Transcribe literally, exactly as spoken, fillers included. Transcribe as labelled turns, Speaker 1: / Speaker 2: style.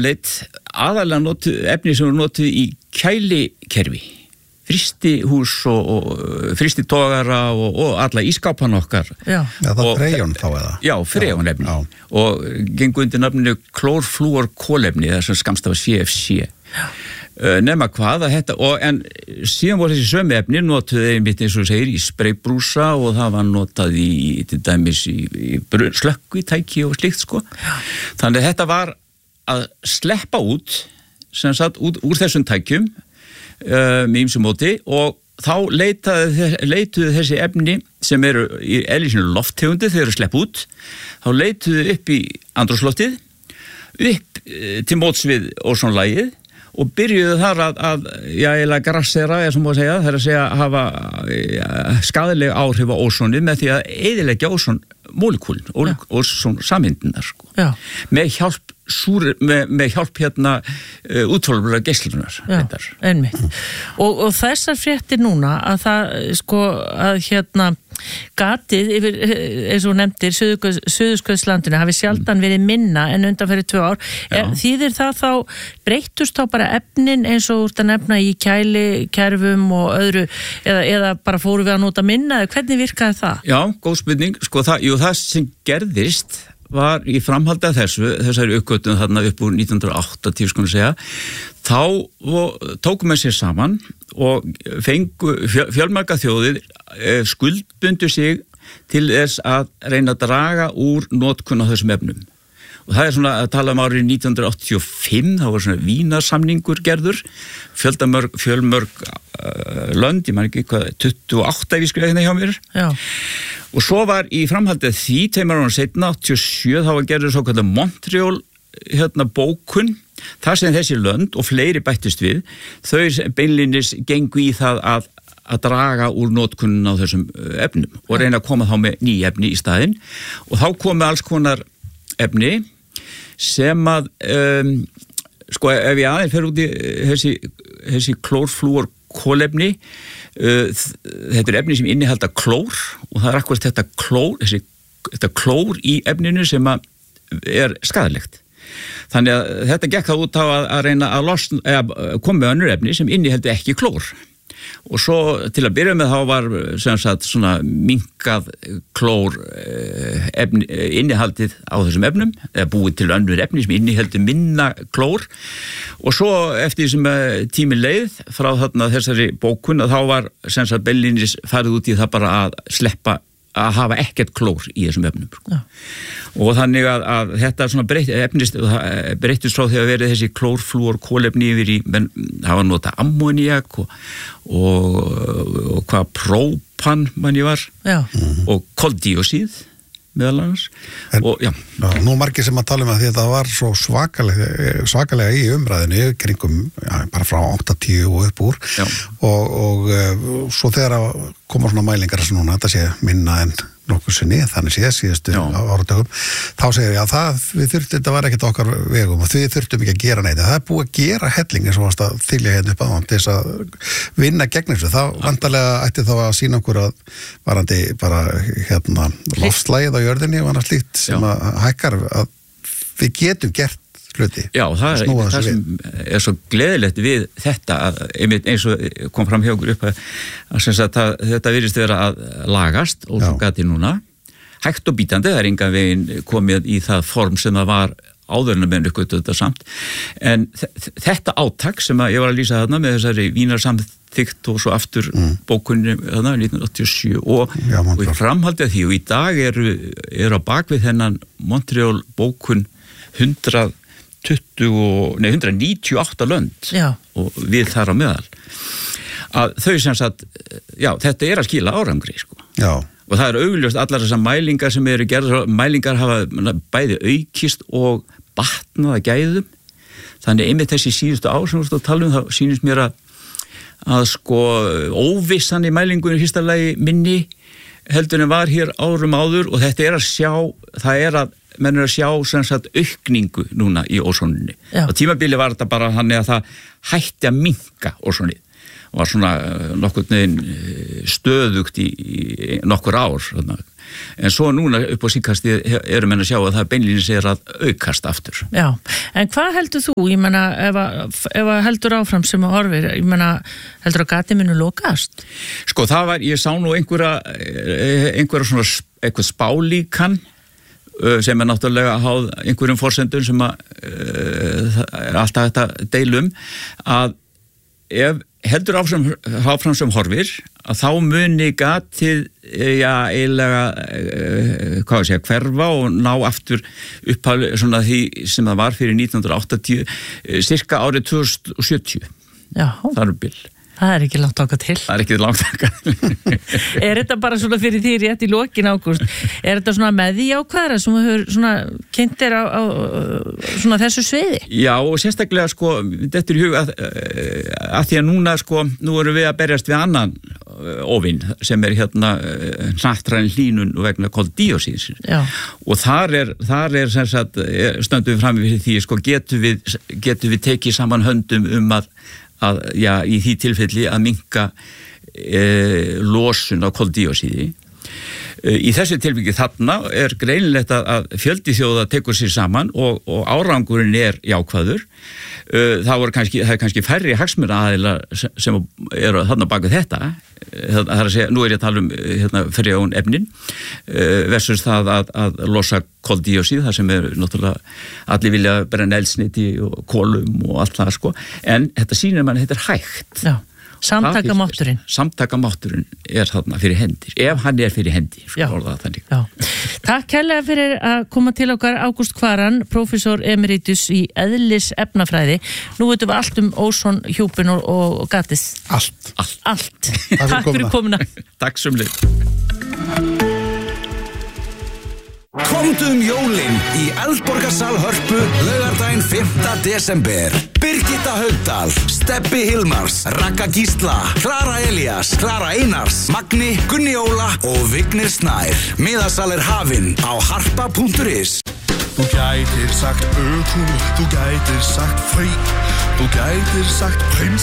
Speaker 1: framleitt aðalega notu, efni sem eru notuð í kælikerfi, frystihús og, og frystitogara og, og alla ískápan okkar.
Speaker 2: Já,
Speaker 3: Já það er frejón þá eða?
Speaker 1: Já, frejón efni
Speaker 3: Já.
Speaker 1: og gengur undir nafninu klórflúorkolefni, það sem skamst af C F C. Já. Uh, nema hvað að þetta, og, en síðan voru þessi sömu efni notuði einmitt eins og segir í spraybrúsa og það var notað í, til dæmis í, í slökkvitæki og slíkt sko. Já. Þannig að þetta var að sleppa út, sem sagt, út, úr þessum tækjum uh, með ýmsu móti og þá leitaði, leituðu þessi efni sem eru í eðlisínu lofttegundi þegar þeir sleppa út, þá leituðu upp í andrúmsloftið, upp uh, til móts við ósonlagið og byrjuðu þar að, að já, eiginlega grassera, eða sem má segja, það er að segja að hafa ja, skaðileg áhrif á ósonið með því að eyðileggja ósonmólekúlin, ósonsameindirnar, sko. Já. Með hjálp súr, með, með hjálp hérna uh, útfólfra geislunar.
Speaker 2: Já, einmitt. Og, og þessar fréttir núna að það, sko, að hérna gatið yfir, eins og nefndir, Suðurskautslandinu hafi sjaldan verið minna en undanferði tvö ár. Er, þýðir það þá, breyttust þá bara efnin eins og úr að nefna í kæli, kerfum og öðru, eða, eða bara fóru við að nota minna, eða hvernig virkaði það?
Speaker 1: Já, góð spurning. Sko, það, jú, það sem gerðist var í framhaldi af þessu, þessari uppgötun þarna upp úr nítján hundruð og áttatíu, skulum segja, þá tókum við sér saman og fengu fjölmarga þjóðir skuldbundu sig til þess að reyna að draga úr notkun á þessum efnum. Og það er svona að tala um árið nítján hundruð áttatíu og fimm, þá var svona Vínarsamningur gerður, fjöldamörg, fjölmörg uh, lönd, ég man ekki hvað, tuttugu og átta ef ég skrifa hérna hjá mér. Já. Og svo var í framhaldið því, tveimur árum seinna, áttatíu og sjö, þá var gerður svo kallar Montreal hérna, bókun, þar sem þessi lönd og fleiri bættist við, þau beinlínis gengu í það að að draga úr notkunin á þessum efnum og reyna að koma þá með ný efni í staðinn og þá komu alls konar efni sem að um, sko ef ég aðeins fer út í þessi, þessi klórflúorkolefni uh, þetta er efni sem innihalda klór og það er akkurat þetta klór þessi, þetta klór í efninu sem að er skaðlegt. Þannig að þetta gekk þá út á að, að reyna að losna, eða koma með önnur efni sem innihaldi ekki klór. Og svo til að byrja með þá var sem sagt svona minkað klór efni, innihaldið á þessum efnum, eða búið til önnur efni sem innihaldi minna klór og svo eftir sem tíminn leið frá þarna þessari bókun að þá var sem sagt beinlínis farið út í það bara að sleppa að hafa ekkert klór í þessum efnum. Já. Og þannig að, að þetta svona breytt, efnist, breyttist frá því að verið þessi klórflúorkolefni yfir í, menn hafa notað ammóníak og, og, og hvað própan manni var já. Og koldíosíð meðal annars.
Speaker 3: En,
Speaker 1: og, já.
Speaker 3: Já, nú margir sem að tala um að þetta var svo svakalega, svakalega í umræðinu kringum já, bara frá áttatíu og upp úr og, og uh, svo þegar að koma svona mælingar sem núna, þetta sé minna en nokkuð sinni, þannig sé síðustu áratökum, þá segir ég að það, við þurftum, þetta var ekkert okkar vegum og við þurftum ekki að gera neitt, það er búið að gera helling eins og varst að þylja hérna upp á til þess að vinna gegn þessu, þá vantarlega ætti þá að sína okkur að varandi bara hérna loftslægið á jörðinni og annars slíkt sem Já. Að hækkar að við getum gert hluti.
Speaker 1: Já, það, er, það sem er svo gleðilegt við þetta að eins og kom fram hjá okkur upp að, að, að, að þetta virðist vera að lagast og svo gati núna hægt og bítandi, það er engan veginn komið í það form sem það var áður en að menn uppgötu þetta samt en þetta átak sem að ég var að lýsa þarna með þessari Vínarsamþykkt og svo aftur mm. bókunni þarna nítján hundruð áttatíu og sjö og, Já, og í framhaldi af því og í dag eru er á bakvið þennan Montreal bókun hundrað tuttugu, nei, hundrað níutíu og átta lönd já. Og við þar á meðal að þau sem sagt já, þetta er að skila árangri sko. Já. Og það er augljóst allar þessar mælingar sem eru gerðar, mælingar hafa bæði aukist og batnað að gæðum þannig einmitt þessi síðustu ár sem við stóðum að tala um þá sýnist mér að að sko óvissan í mælingunum í fyrsta lagi minni heldur en var hér árum áður og þetta er að sjá, það er að menn er að sjá sem sagt aukningu núna í ósóninni. Á tímabili var þetta bara þannig að það hætti að minnka ósónið og var svona nokkur neginn stöðugt í, í nokkur ár. Svona. en svo núna upp á síkasti erum menn að sjá að það beinlínis er að aukast aftur.
Speaker 2: Já, en hvað heldur þú, ég menna, ef að, ef að heldur áfram sem að horfir, ég menna, heldur að gatið munu lokast?
Speaker 1: Sko, það var, ég sá nú einhverja, einhverja svona, eitthvað spálíkan sem er náttúrulega háð einhverjum forsendum sem að uh, er alltaf þetta deilum, að ef heldur áfram, áfram sem horfir, að þá muni gatið, já, eiginlega, uh, hvað ég segja, hverfa og ná aftur upphæli svona því sem það var fyrir nítján hundruð áttatíu, uh, cirka árið tvö þúsund og sjötíu.
Speaker 2: Já.
Speaker 1: Það er bil.
Speaker 2: Það er ekki langt ákvað til.
Speaker 1: Það er ekki langt ákvað til.
Speaker 2: Er þetta bara svona fyrir því rétt í lokin, Ágúst? Er þetta svona með því ákvæðra sem hefur svona kynnt þér á, á svona þessu sviði? Já, og sérstaklega sko, þetta er í hug að, að því að núna sko, nú erum við að berjast við annan óvinn sem er hérna hnattræn hlýnun vegna koldíoxíðs. Já. Og þar er, þar er sem sagt, stöndum við fram við því, sko, getum við, getum við tekið saman höndum um að að, já, í því tilfelli að minnka e, losun á koldíoxíði. E, í þessu tilfelli þarna er greinilegt að, að fjöldi þjóða tekur sér saman og, og árangurinn er jákvæður. E, það, voru kannski, það er kannski færri hagsmunaaðilar sem, sem eru þarna bak við þetta. Það er að segja, nú er ég að tala um hérna, frjón efnin e, versus það að, að losa koldíoxíð, það sem er náttúrulega allir vilja brenna eldsneyti og kolum og allt það sko, en þetta sýnir mann að þetta er hægt. Já, samtakamátturinn. Samtakamátturinn er þarna fyrir hendir, ef hann er fyrir hendi, sko, orðað þannig. Já. Takk kærlega fyrir að koma til okkar, Ágúst Kvaran, prófessor emeritus í eðlis efnafræði. Nú veitum við allt um ósonhjúpin og, og gatið.
Speaker 3: Allt.
Speaker 1: Allt.
Speaker 2: Allt. Takk fyrir komuna.
Speaker 1: Takk sömuleiðis.
Speaker 4: Komdu um jólin í Eldborgarsal Hörpu laugardaginn fimmta desember. Birgitta Haugdal, Stebbi Hilmars, Ragga Gísla, Klara Elías, Klara Einars, Magni, Gunni Óla og Vignir Snær. Miðasal er hafinn á harpa punktur is.
Speaker 5: Þú gætir sagt ökum, þú gætir sagt freak, þú gætir sagt prins